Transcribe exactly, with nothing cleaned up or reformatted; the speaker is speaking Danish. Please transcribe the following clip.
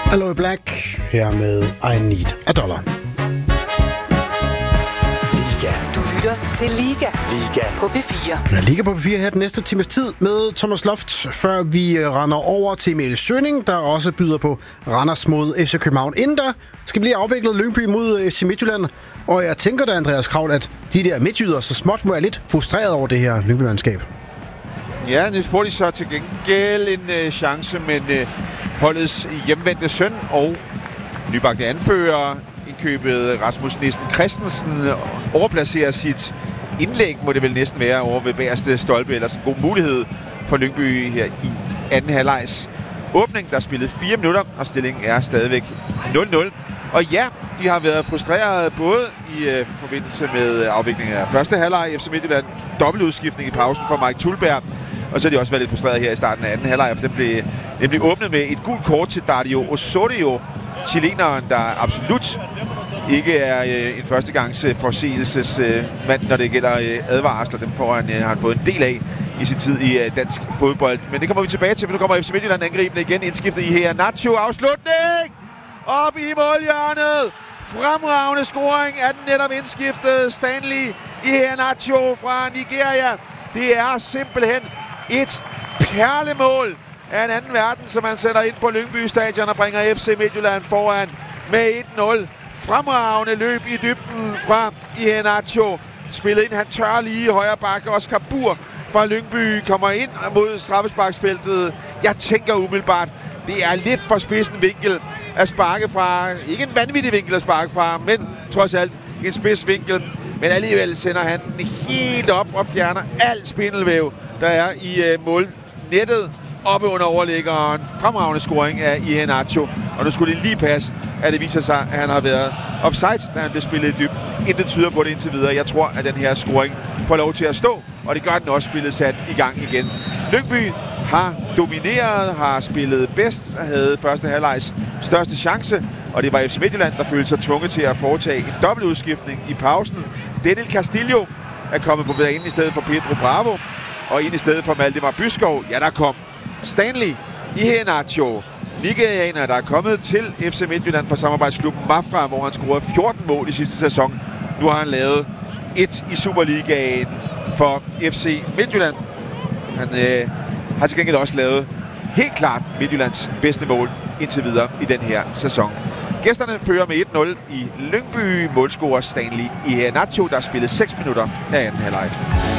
Aloe Black her med I Need a Dollar. Liga. Du lytter til Liga. Liga. På P fire. Ja, Liga på P fire her den næste times tid med Thomas Loft, før vi render over til Emil Schøning, der også byder på Randers mod F C København. Inden der skal vi lige afviklet Lyngby mod F C Midtjylland. Og jeg tænker da, Andreas Kraut, at de der midtjyder så småt må være lidt frustreret over det her Lyngby-mandskab. Ja, nu får de så til gengæld en øh, chance, men øh, holdets hjemvendte søn og nybagte anfører, indkøbet Rasmus Nissen Christensen, overplacerer sit indlæg, må det vel næsten være, over ved bagerste stolpe. Ellers en god mulighed for Lyngby her i anden halvlejs åbning. Der er spillet fire minutter, og stillingen er stadigvæk nul nul. Og ja, de har været frustreret både i øh, forbindelse med afviklingen af første halvleg i F C Midtjylland, dobbeltudskiftning i pausen for Mike Tulberg, og så har de også været lidt frustreret her i starten af anden halvleg, for den blev nemlig åbnet med et gult kort til Dario Osorio, chileneren, der absolut ikke er øh, en førstegangs øh, forseelsesmand, øh, når det gælder øh, advarsler. Dem får han, øh, har han fået en del af i sin tid i øh, dansk fodbold. Men det kommer vi tilbage til, for nu kommer F C Midtjylland angribende igen, indskiftet i her. Nacho, afslutning! Op i målhjørnet! Fremragende scoring af den netop indskiftede Stanley i her Nacho fra Nigeria. Det er simpelthen et perlemål af en anden verden, som man sætter ind på Lyngby Stadion og bringer F C Midtjylland foran med et nul. Fremragende løb i dybden fra Iheanacho. Spillet ind, han tør lige i højre bakke. Oscar Bur fra Lyngby kommer ind mod straffesparksfeltet. Jeg tænker umiddelbart, det er lidt for spidsen vinkel at sparke fra. Ikke en vanvittig vinkel at sparke fra, men trods alt en spids vinkel. Men alligevel sender han den helt op og fjerner alt spindelvæv, der er i uh, målnettet oppe under overliggeren. Fremragende scoring af Iheanacho. Og nu skulle det lige passe, at det viser sig, at han har været offside, da han blev spillet i dybden. Intet tyder på det indtil videre. Jeg tror, at den her scoring får lov til at stå, og det gør den også, spillet sat i gang igen. Lyngby har domineret, har spillet bedst, havde første halvlejs største chance, og det var F C Midtjylland, der følte sig tvunget til at foretage en dobbeltudskiftning i pausen. Daniel Castillo er kommet på banen i stedet for Pedro Bravo, og ind i stedet for Valdemar Byskov. Ja, der kom Stanley Iheanacho, nigerianer, der er kommet til F C Midtjylland fra samarbejdsklubben Mafra, hvor han scorede fjorten mål i sidste sæson. Nu har han lavet et i Superligaen for F C Midtjylland. Han øh, har til gengæld også lavet helt klart Midtjyllands bedste mål indtil videre i den her sæson. Gæsterne fører med et nul i Lyngby. Målscorer Stanley Iheanacho, der har spillet seks minutter af anden halvleg.